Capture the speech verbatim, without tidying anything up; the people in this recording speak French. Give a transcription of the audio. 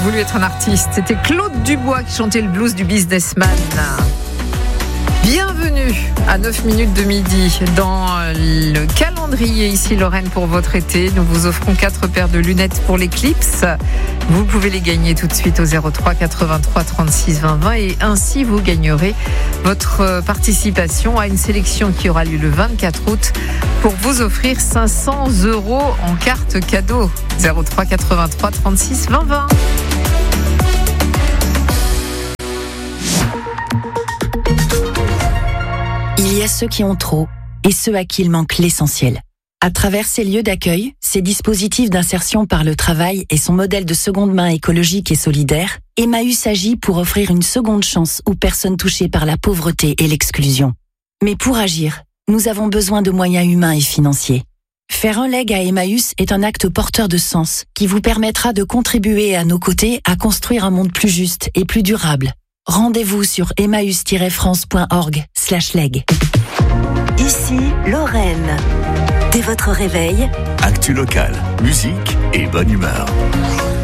voulu être un artiste. C'était Claude Dubois qui chantait le blues du businessman. Bienvenue à neuf minutes de midi dans le calendrier ici Lorraine pour votre été. Nous vous offrons quatre paires de lunettes pour l'éclipse. Vous pouvez les gagner tout de suite au zéro trois quatre-vingt-trois trente-six vingt vingt et ainsi vous gagnerez votre participation à une sélection qui aura lieu le vingt-quatre août pour vous offrir cinq cents euros en carte cadeau. zéro trois quatre-vingt-trois trente-six vingt vingt. Il y a ceux qui ont trop et ceux à qui il manque l'essentiel. À travers ces lieux d'accueil, ces dispositifs d'insertion par le travail et son modèle de seconde main écologique et solidaire, Emmaüs agit pour offrir une seconde chance aux personnes touchées par la pauvreté et l'exclusion. Mais pour agir, nous avons besoin de moyens humains et financiers. Faire un leg à Emmaüs est un acte porteur de sens qui vous permettra de contribuer à nos côtés à construire un monde plus juste et plus durable. Rendez-vous sur emmaüs tiret france point org slash leg. Ici, Lorraine. Dès votre réveil, actu local, musique et bonne humeur.